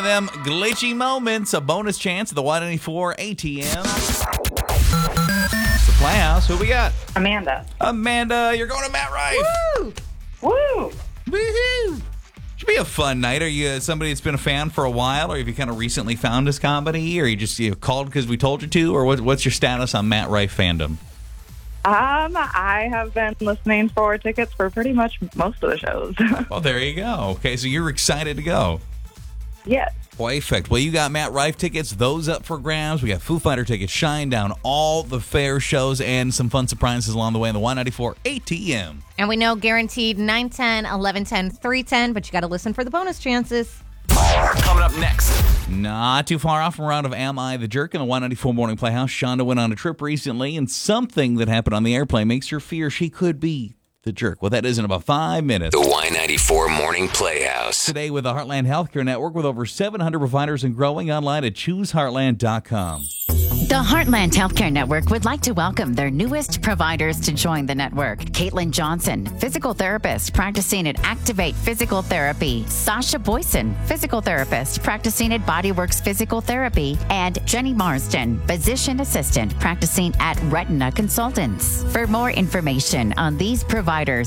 them glitchy moments. A bonus chance at the Y94 ATM. It's the Playhouse. Who we got? Amanda, you're going to Matt Rife. Woo! Woo! Woohoo! Should be a fun night. Are you somebody that's been a fan for a while, or have you kind of recently found his comedy, or you just called because we told you to, or what's your status on Matt Rife fandom? I have been listening for tickets for pretty much most of the shows. Well, there you go. Okay, so you're excited to go. Yes. Perfect. Well, you got Matt Rife tickets, those up for grabs. We got Foo Fighter tickets, Shinedown, all the fair shows, and some fun surprises along the way in the Y94 ATM. And we know guaranteed 910, 1110, 310, but you got to listen for the bonus chances. Coming up next. Not too far off from a round of Am I the Jerk in the Y94 Morning Playhouse. Shonda went on a trip recently, and something that happened on the airplane makes her fear she could be the jerk. Well, that is in about 5 minutes. The Y94 Morning Playhouse. Today with the Heartland Healthcare Network with over 700 providers and growing online at chooseheartland.com. The Heartland Healthcare Network would like to welcome their newest providers to join the network. Caitlin Johnson, physical therapist practicing at Activate Physical Therapy. Sasha Boyson, physical therapist practicing at Bodyworks Physical Therapy. And Jenny Marsden, physician assistant practicing at Retina Consultants. For more information on these providers